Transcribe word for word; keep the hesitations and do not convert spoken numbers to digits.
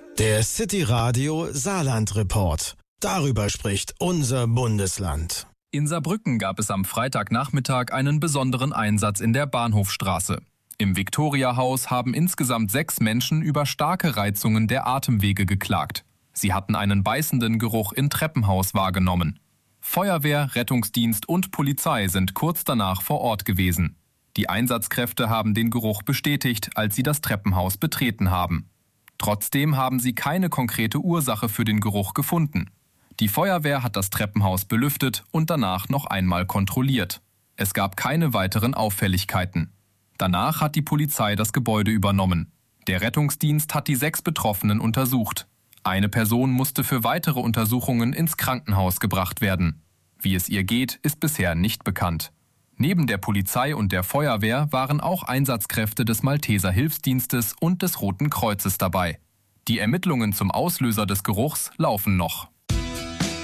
Der City Radio Saarland Report. Darüber spricht unser Bundesland. In Saarbrücken gab es am Freitagnachmittag einen besonderen Einsatz in der Bahnhofstraße. Im Viktoriahaus haben insgesamt sechs Menschen über starke Reizungen der Atemwege geklagt. Sie hatten einen beißenden Geruch im Treppenhaus wahrgenommen. Feuerwehr, Rettungsdienst und Polizei sind kurz danach vor Ort gewesen. Die Einsatzkräfte haben den Geruch bestätigt, als sie das Treppenhaus betreten haben. Trotzdem haben sie keine konkrete Ursache für den Geruch gefunden. Die Feuerwehr hat das Treppenhaus belüftet und danach noch einmal kontrolliert. Es gab keine weiteren Auffälligkeiten. Danach hat die Polizei das Gebäude übernommen. Der Rettungsdienst hat die sechs Betroffenen untersucht. Eine Person musste für weitere Untersuchungen ins Krankenhaus gebracht werden. Wie es ihr geht, ist bisher nicht bekannt. Neben der Polizei und der Feuerwehr waren auch Einsatzkräfte des Malteser Hilfsdienstes und des Roten Kreuzes dabei. Die Ermittlungen zum Auslöser des Geruchs laufen noch.